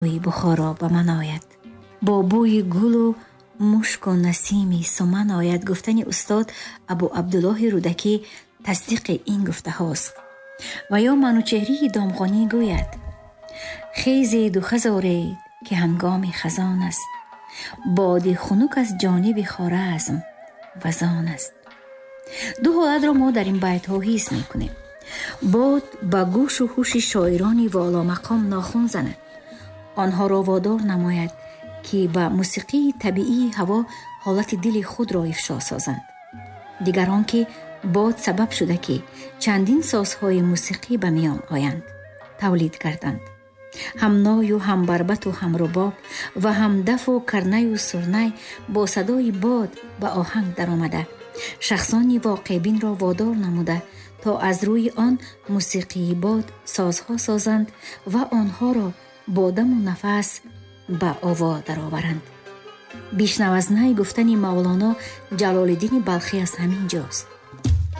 بوی بخارا به من آید، با بوی گل و مشک و نسیمی سمن آید. گفتن استاد ابو عبدالله رودکی تصدیق این گفته هاست. و یا منوچهری دامغانی گوید خیزید و خزارید که هنگام خزان است، باد خنک از جانب خوارزم وزان است. دو حالت را ما در این بیت ها حس می کنیم. باد با گوش و هوش شاعرانی والا مقام ناخن زند، آنها را وادار نماید که با موسیقی طبیعی هوا حالت دل خود را افشا سازند. دیگران که باد سبب شده که چندین سازهای موسیقی به میان آیند تولید کردند، هم نای و هم بربط و هم رباب و هم دف و کرنه و سرنه با صدای باد به آهنگ در آمده شخصانی واقع بین را وادار نموده تا از روی آن موسیقی باد سازها سازند و آنها را با دم و نفس به آوا درآورند. بیشنو از نای گفتن مولانا جلال الدین بلخی از همین جاست.